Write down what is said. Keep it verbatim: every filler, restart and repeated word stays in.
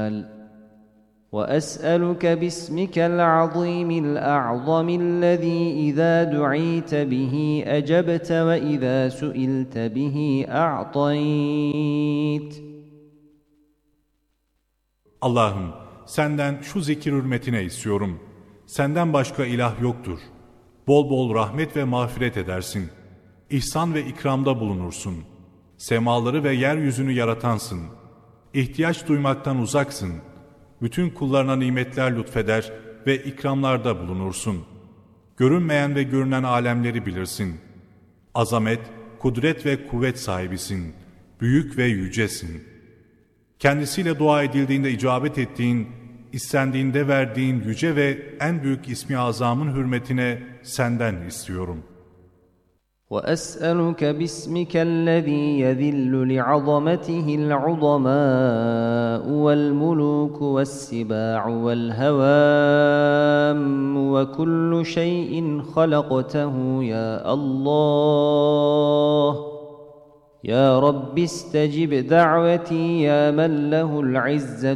الجلال وأسألك باسمك العظيم الأعظم الذي إذا دعيت به أجبت وإذا سئلت به أعطيت. Allah'ım, senden şu zikir hürmetine istiyorum. Senden başka ilah yoktur. Bol bol rahmet ve mağfiret edersin. İhsan ve ikramda bulunursun. Semaları ve yeryüzünü yaratansın. İhtiyaç duymaktan uzaksın. Bütün kullarına nimetler lütfeder ve ikramlarda bulunursun. Görünmeyen ve görünen alemleri bilirsin. Azamet, kudret ve kuvvet sahibisin. Büyük ve yücesin. Kendisiyle dua edildiğinde icabet ettiğin, istendiğinde verdiğin yüce ve en büyük ismi azamın hürmetine senden istiyorum. وأسألك باسمك الذي يذل لعظمته العظماء والملوك والسباع والهوام وكل شيء خلقته يا الله يا رب استجب دعوتي يا من له العزة